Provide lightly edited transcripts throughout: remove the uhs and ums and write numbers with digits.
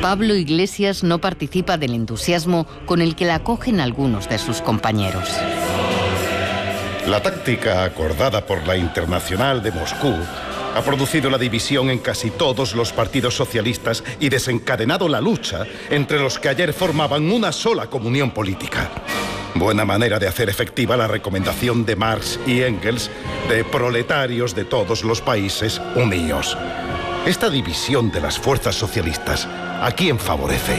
Pablo Iglesias no participa del entusiasmo con el que la acogen algunos de sus compañeros. La táctica acordada por la Internacional de Moscú ha producido la división en casi todos los partidos socialistas y desencadenado la lucha entre los que ayer formaban una sola comunión política. Buena manera de hacer efectiva la recomendación de Marx y Engels de proletarios de todos los países unidos. Esta división de las fuerzas socialistas, ¿a quién favorece?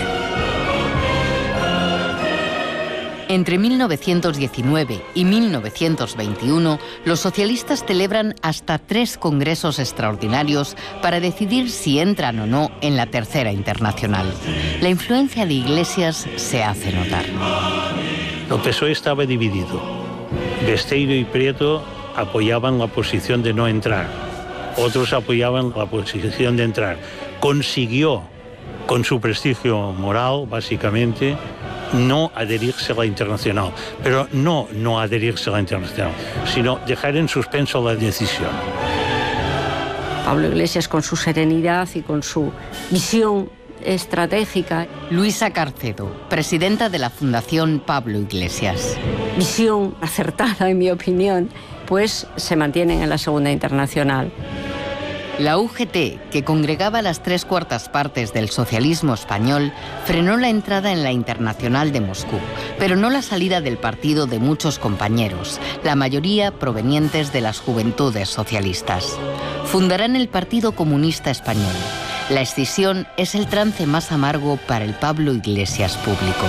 Entre 1919 y 1921, los socialistas celebran hasta 3 congresos extraordinarios para decidir si entran o no en la Tercera Internacional. La influencia de Iglesias se hace notar. El PSOE estaba dividido. Besteiro y Prieto apoyaban la posición de no entrar. Otros apoyaban la posición de entrar. Consiguió, con su prestigio moral, básicamente, no adherirse a la Internacional. Pero no adherirse a la Internacional, sino dejar en suspenso la decisión. Pablo Iglesias, con su serenidad y con su visión estratégica. Luisa Carcedo, presidenta de la Fundación Pablo Iglesias. Visión acertada, en mi opinión, pues se mantienen en la Segunda Internacional. La UGT, que congregaba las 3/4 partes del socialismo español, frenó la entrada en la Internacional de Moscú, pero no la salida del partido de muchos compañeros, la mayoría provenientes de las juventudes socialistas. Fundarán el Partido Comunista Español. La escisión es el trance más amargo para el Pablo Iglesias público.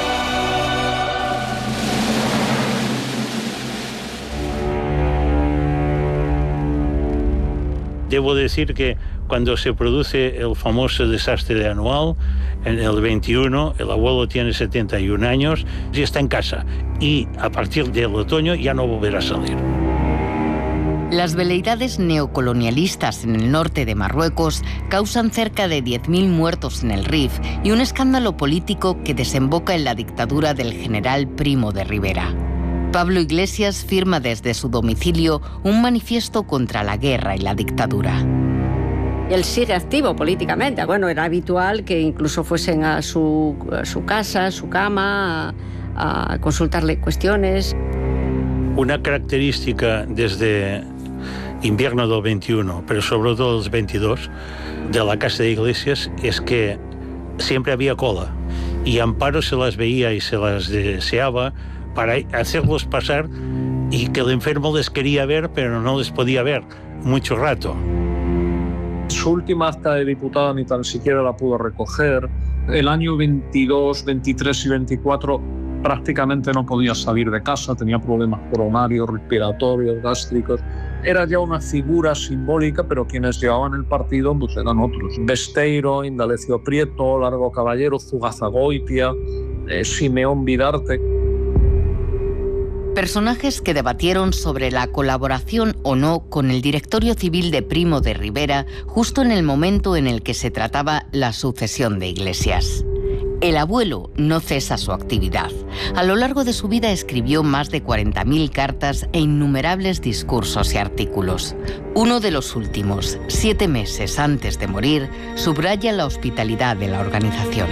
Debo decir que cuando se produce el famoso desastre de Anual, en el 21, el abuelo tiene 71 años y está en casa. Y a partir del otoño ya no volverá a salir. Las veleidades neocolonialistas en el norte de Marruecos causan cerca de 10.000 muertos en el Rif y un escándalo político que desemboca en la dictadura del general Primo de Rivera. Pablo Iglesias firma desde su domicilio un manifiesto contra la guerra y la dictadura. Él sigue activo políticamente. Bueno, era habitual que incluso fuesen a su casa, a su cama, a consultarle cuestiones. Una característica desde invierno del 21, pero sobre todo del 22, de la casa de Iglesias es que siempre había cola y Amparo se las veía y se las deseaba para hacerlos pasar y que el enfermo les quería ver pero no les podía ver mucho rato. Su última acta de diputada ni tan siquiera la pudo recoger. El año 22, 23 y 24 prácticamente no podía salir de casa, tenía problemas coronarios, respiratorios, gástricos. Era ya una figura simbólica, pero quienes llevaban el partido pues eran otros. Besteiro, Indalecio Prieto, Largo Caballero, Zugazagoitia, Simeón Vidarte. Personajes que debatieron sobre la colaboración o no con el directorio civil de Primo de Rivera justo en el momento en el que se trataba la sucesión de Iglesias. El abuelo no cesa su actividad. A lo largo de su vida escribió más de 40.000 cartas e innumerables discursos y artículos. Uno de los últimos, 7 meses antes de morir, subraya la hospitalidad de la organización.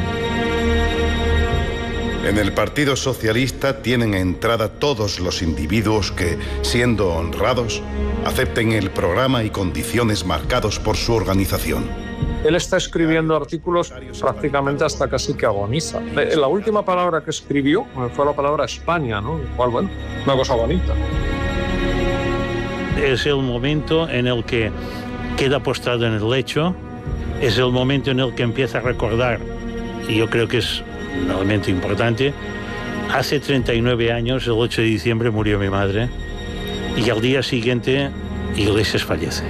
En el Partido Socialista tienen entrada todos los individuos que, siendo honrados, acepten el programa y condiciones marcados por su organización. Él está escribiendo artículos prácticamente hasta casi que agoniza. La última palabra que escribió fue la palabra España, ¿no? Igual, bueno, una cosa bonita. Es el momento en el que queda postrado en el lecho, es el momento en el que empieza a recordar, y yo creo que es un elemento importante. Hace 39 años, el 8 de diciembre, murió mi madre y al día siguiente Iglesias fallece.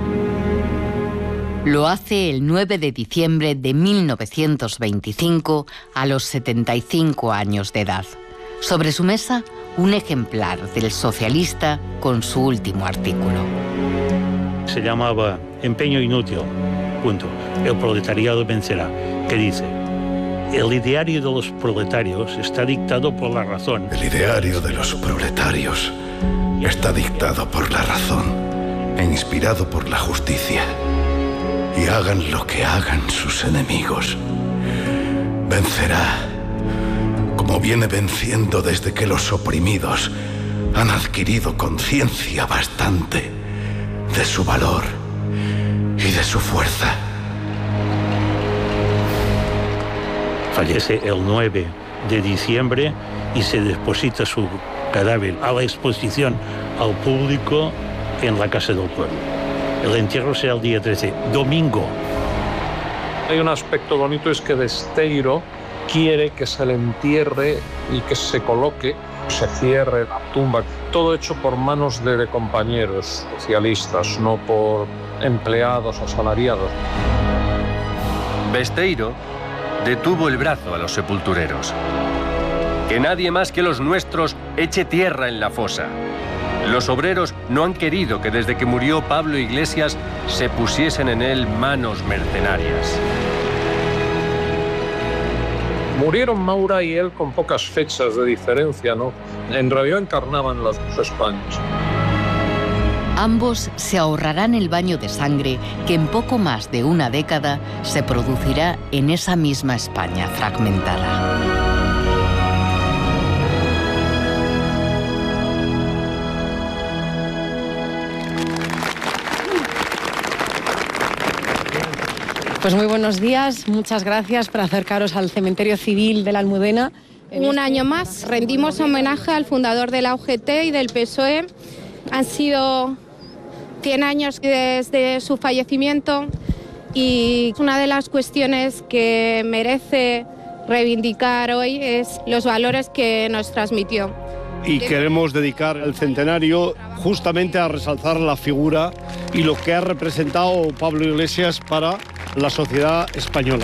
Lo hace el 9 de diciembre de 1925 a los 75 años de edad. Sobre su mesa, un ejemplar del Socialista con su último artículo. Se llamaba Empeño inútil, punto. El proletariado vencerá, que dice: el ideario de los proletarios está dictado por la razón. El ideario de los proletarios está dictado por la razón e inspirado por la justicia. Y hagan lo que hagan sus enemigos, Vencerá, como viene venciendo desde que los oprimidos han adquirido conciencia bastante de su valor y de su fuerza. Fallece el 9 de diciembre y se deposita su cadáver a la exposición al público en la Casa del Pueblo. El entierro será el día 13, domingo. Hay un aspecto bonito, es que Besteiro quiere que se le entierre y que se coloque, se cierre la tumba, todo hecho por manos de compañeros socialistas, no por empleados asalariados. Besteiro detuvo el brazo a los sepultureros. Que nadie más que los nuestros eche tierra en la fosa. Los obreros no han querido que desde que murió Pablo Iglesias se pusiesen en él manos mercenarias. Murieron Maura y él con pocas fechas de diferencia, ¿no? En realidad encarnaban las dos Españas. Ambos se ahorrarán el baño de sangre que en poco más de una década se producirá en esa misma España fragmentada. Pues muy buenos días, muchas gracias por acercaros al Cementerio Civil de la Almudena. Un año más rendimos homenaje al fundador de la UGT y del PSOE. Han sido 100 años desde su fallecimiento y una de las cuestiones que merece reivindicar hoy es los valores que nos transmitió. Y queremos dedicar el centenario justamente a resaltar la figura y lo que ha representado Pablo Iglesias para la sociedad española.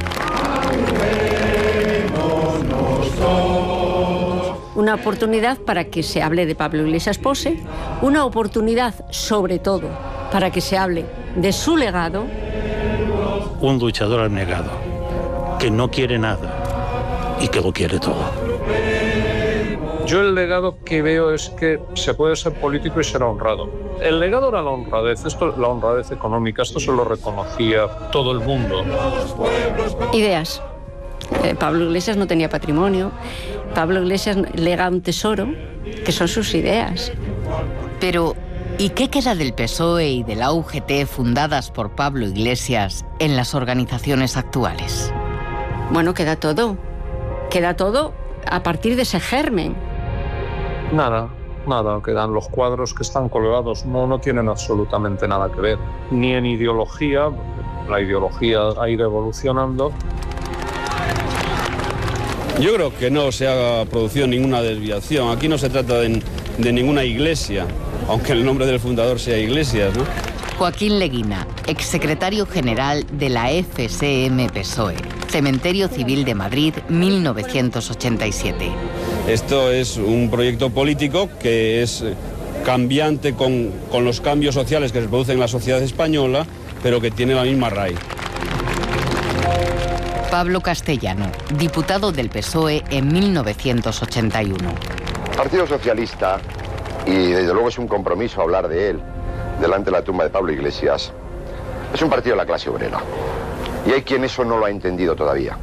Una oportunidad para que se hable de Pablo Iglesias Pose, una oportunidad sobre todo para que se hable de su legado. Un luchador abnegado, que no quiere nada y que lo quiere todo. Yo el legado que veo es que se puede ser político y ser honrado. El legado era la honradez, la honradez económica, esto se lo reconocía todo el mundo. Ideas. Pablo Iglesias no tenía patrimonio. Pablo Iglesias lega un tesoro, que son sus ideas. Pero, ¿y qué queda del PSOE y de la UGT fundadas por Pablo Iglesias en las organizaciones actuales? Bueno, queda todo. Queda todo a partir de ese germen. Nada, quedan los cuadros que están colgados, no tienen absolutamente nada que ver. Ni en ideología, la ideología ha ido evolucionando. Yo creo que no se ha producido ninguna desviación. Aquí no se trata de ninguna iglesia, aunque el nombre del fundador sea Iglesias, ¿no? Joaquín Leguina, exsecretario general de la FSM-PSOE, Cementerio Civil de Madrid, 1987. Esto es un proyecto político que es cambiante con los cambios sociales que se producen en la sociedad española, pero que tiene la misma raíz. Pablo Castellano, diputado del PSOE en 1981. El Partido Socialista, y desde luego es un compromiso hablar de él, delante de la tumba de Pablo Iglesias, es un partido de la clase obrera. Y hay quien eso no lo ha entendido todavía.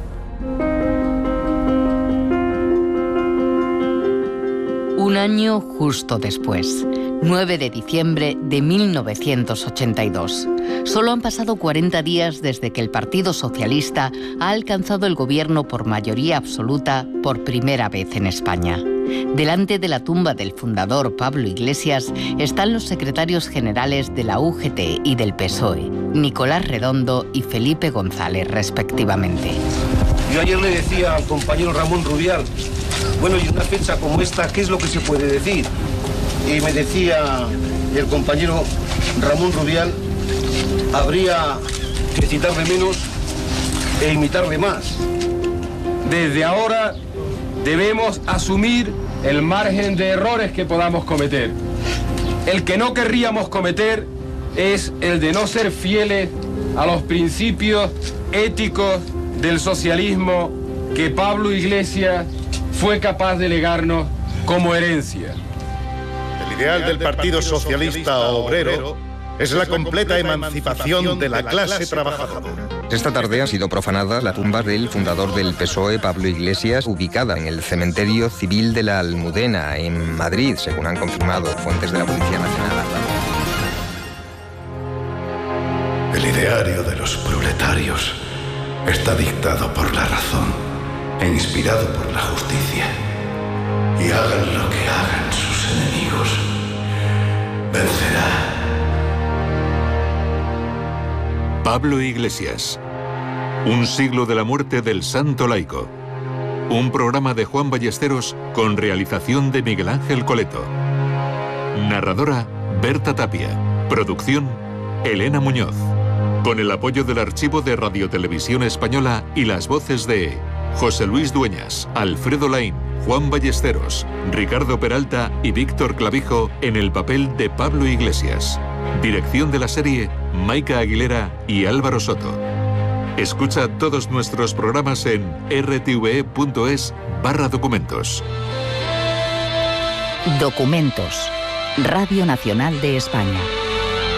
Un año justo después, 9 de diciembre de 1982. Solo han pasado 40 días desde que el Partido Socialista ha alcanzado el gobierno por mayoría absoluta por primera vez en España. Delante de la tumba del fundador Pablo Iglesias están los secretarios generales de la UGT y del PSOE, Nicolás Redondo y Felipe González, respectivamente. Yo ayer le decía al compañero Ramón Rubial, bueno, y una fecha como esta, ¿qué es lo que se puede decir? Y me decía el compañero Ramón Rubial, habría que citarle menos e imitarle más. Desde ahora debemos asumir el margen de errores que podamos cometer. El que no querríamos cometer es el de no ser fieles a los principios éticos del socialismo que Pablo Iglesias fue capaz de legarnos como herencia. El ideal del Partido Socialista Obrero es la completa emancipación de la clase trabajadora. Esta tarde ha sido profanada la tumba del fundador del PSOE, Pablo Iglesias, ubicada en el cementerio civil de la Almudena, en Madrid, según han confirmado fuentes de la Policía Nacional. El ideario de los proletarios está dictado por la razón e inspirado por la justicia. Y hagan lo que hagan sus enemigos, vencerá. Pablo Iglesias. Un siglo de la muerte del santo laico. Un programa de Juan Ballesteros con realización de Miguel Ángel Coleto. Narradora Berta Tapia. Producción Elena Muñoz. Con el apoyo del Archivo de Radiotelevisión Española y las voces de José Luis Dueñas, Alfredo Laín, Juan Ballesteros, Ricardo Peralta y Víctor Clavijo en el papel de Pablo Iglesias. Dirección de la serie, Maika Aguilera y Álvaro Soto. Escucha todos nuestros programas en rtve.es/documentos. Documentos. Radio Nacional de España.